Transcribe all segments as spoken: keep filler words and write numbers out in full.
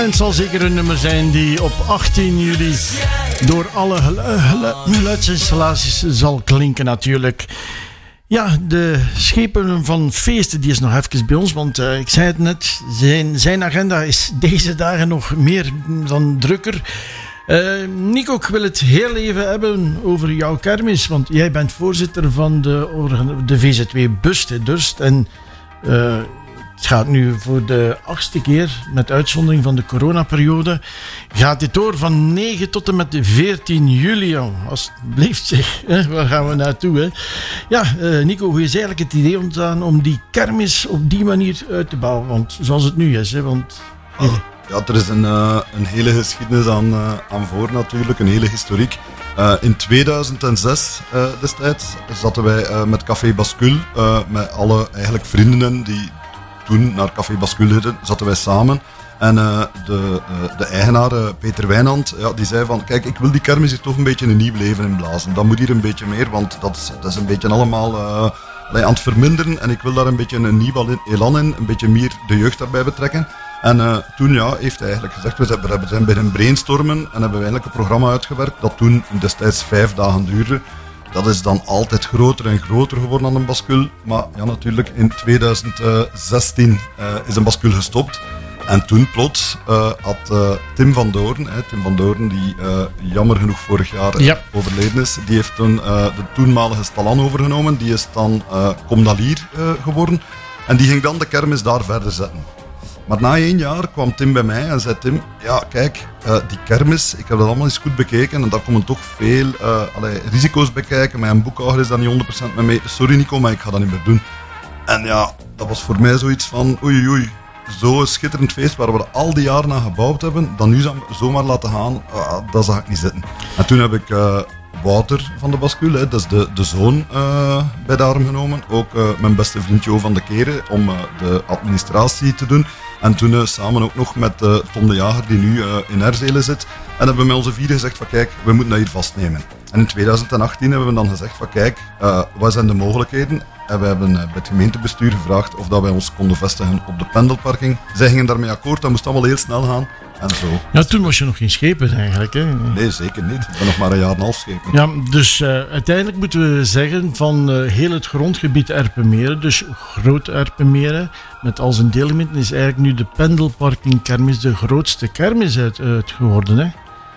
Het zal zeker een nummer zijn die op achttien juli door alle gelu- gelu- geluidsinstallaties zal klinken natuurlijk. Ja, de schepen van feesten, die is nog even bij ons, want uh, ik zei het net, zijn, zijn agenda is deze dagen nog meer dan drukker. Uh, Nico, ik wil het heel even hebben over jouw kermis, want jij bent voorzitter van de, de V Z W Bust, Durst, en uh, het gaat nu voor de achtste keer, met uitzondering van de coronaperiode, gaat dit door van negen tot en met de veertien juli. Alsjeblieft zeg, hè? Waar gaan we naartoe? Hè? Ja, uh, Nico, hoe is eigenlijk het idee ontstaan om die kermis op die manier uit te bouwen? Want zoals het nu is, hè? Want... Oh, ja, er is een, uh, een hele geschiedenis aan, uh, aan voor natuurlijk, een hele historiek. Uh, in tweeduizend zes uh, destijds zaten wij uh, met Café Bascule, uh, met alle eigenlijk vrienden die toen naar Café Bascule gingen, zaten wij samen. En uh, de, uh, de eigenaar, uh, Peter Wijnand, ja, die zei van, kijk, ik wil die kermis hier toch een beetje een nieuw leven inblazen. Dat moet hier een beetje meer, want dat is, dat is een beetje allemaal uh, aan het verminderen. En ik wil daar een beetje een nieuw elan in, een beetje meer de jeugd daarbij betrekken. En uh, toen ja, heeft hij eigenlijk gezegd, we zijn, we zijn bij een brainstormen en hebben we eigenlijk een programma uitgewerkt dat toen destijds vijf dagen duurde. Dat is dan altijd groter en groter geworden aan een Bascule. Maar ja, natuurlijk in tweeduizend zestien uh, is een Bascule gestopt. En toen plots uh, had uh, Tim van Doorn, hè, Tim van Doorn die uh, jammer genoeg vorig jaar ja. overleden is, die heeft toen uh, de toenmalige Stalan overgenomen. Die is dan uh, Comdalier uh, geworden. En die ging dan de kermis daar verder zetten. Maar na één jaar kwam Tim bij mij en zei, Tim, ja kijk, uh, die kermis, ik heb dat allemaal eens goed bekeken en daar komen toch veel uh, allee, risico's bij kijken. Mijn boekhouder is daar niet honderd procent mee mee. Sorry Nico, maar ik ga dat niet meer doen. En ja, dat was voor mij zoiets van, oei oei, zo'n schitterend feest waar we al die jaren aan gebouwd hebben, dan nu zomaar laten gaan, uh, dat zag ik niet zitten. En toen heb ik uh, Wouter van de Bascule, hè, dat is de, de zoon, uh, bij de arm genomen. Ook uh, mijn beste vriend Jo van de Keren om uh, de administratie te doen. En toen uh, samen ook nog met uh, Tom de Jager, die nu uh, in Herzelen zit. En hebben we met onze vieren gezegd van kijk, we moeten dat hier vastnemen. En in tweeduizend achttien hebben we dan gezegd van kijk, uh, wat zijn de mogelijkheden? En we hebben uh, bij het gemeentebestuur gevraagd of dat wij ons konden vestigen op de pendelparking. Zij gingen daarmee akkoord, dat moest allemaal heel snel gaan. En zo. Ja, toen was je nog geen schepen eigenlijk, hè? Nee, zeker niet. Ik ben nog maar een jaar en een half schepen. Ja, dus uh, uiteindelijk moeten we zeggen van uh, heel het grondgebied Erpenmeren, dus groot Erpenmeren, met als een deelgemeente is eigenlijk nu de pendelparking kermis de grootste kermis uit, uit geworden, hè?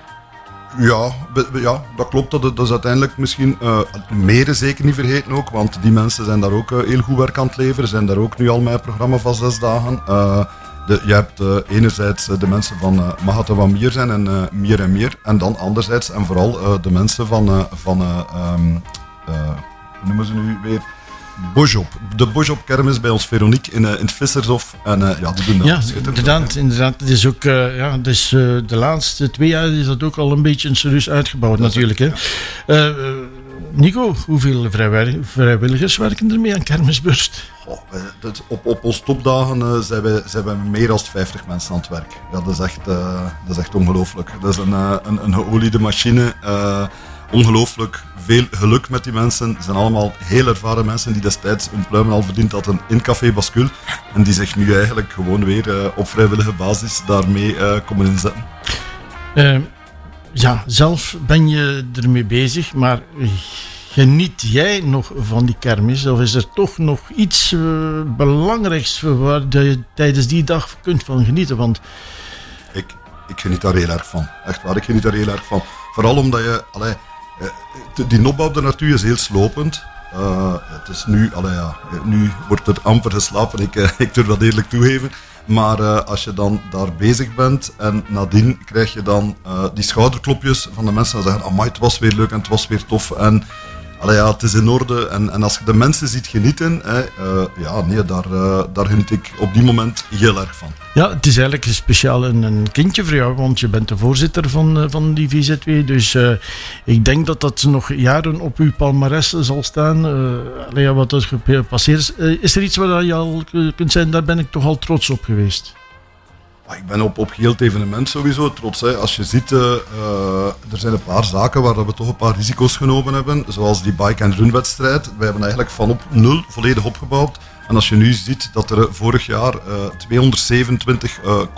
Ja, be, be, ja, dat klopt. Dat, dat is uiteindelijk misschien uh, Meren zeker niet vergeten ook, want die mensen zijn daar ook uh, heel goed werk aan het leveren. Zijn daar ook nu al met het programma van zes dagen. Uh, de, je hebt uh, enerzijds uh, de mensen van uh, Mag het wat meer zijn en uh, meer en meer. En dan anderzijds en vooral uh, de mensen van, uh, van uh, um, uh, hoe noemen ze nu weer? Bojop. De Bojop kermis bij ons Veronique in, uh, in het Vissershof. En uh, ja, die doen dat ja, inderdaad, inderdaad. Het is ook, uh, ja, dus, uh, de laatste twee jaar is dat ook al een beetje een serieus uitgebouwd dat natuurlijk. Hè. Ja. Uh, Nico, hoeveel vrijwillig- vrijwilligers werken er mee aan Kermisbust? Oh, dat, op, op onze topdagen uh, zijn, wij, zijn wij meer dan vijftig mensen aan het werk. Ja, dat is echt, uh, dat is echt ongelooflijk. Dat is een, uh, een, een geoliede machine. Uh, ongelooflijk veel geluk met die mensen. Het zijn allemaal heel ervaren mensen die destijds hun pluimen al verdiend hadden in Café Bascule. En die zich nu eigenlijk gewoon weer uh, op vrijwillige basis daarmee uh, komen inzetten. Uh, ja, zelf ben je ermee bezig, maar geniet jij nog van die kermis? Of is er toch nog iets uh, belangrijks waar je tijdens die dag kunt van genieten? Want ik, ik geniet daar heel erg van. Echt waar, ik geniet daar heel erg van. Vooral omdat je... Allee, die opbouw daar naartoe is heel slopend. Uh, het is nu, allee, ja, nu wordt er amper geslapen, ik, uh, ik durf dat eerlijk toegeven. Maar uh, als je dan daar bezig bent en nadien krijg je dan uh, die schouderklopjes van de mensen die zeggen, amai, het was weer leuk en het was weer tof. En allee, ja, het is in orde. En, en als je de mensen ziet genieten, hè, uh, ja, nee, daar, uh, daar geniet ik op die moment heel erg van. Ja, het is eigenlijk speciaal een, een kindje voor jou, want je bent de voorzitter van, uh, van die V Z W. Dus uh, ik denk dat dat nog jaren op uw palmares zal staan. Uh, allee, wat er gepasseerd is. Uh, is er iets waar je al kunt zijn, daar ben ik toch al trots op geweest? Ik ben op, op heel het evenement sowieso trots. Hè. Als je ziet, uh, uh, er zijn een paar zaken waar we toch een paar risico's genomen hebben. Zoals die bike-and-run wedstrijd. Wij hebben eigenlijk van op nul volledig opgebouwd. En als je nu ziet dat er vorig jaar uh, tweehonderdzevenentwintig uh,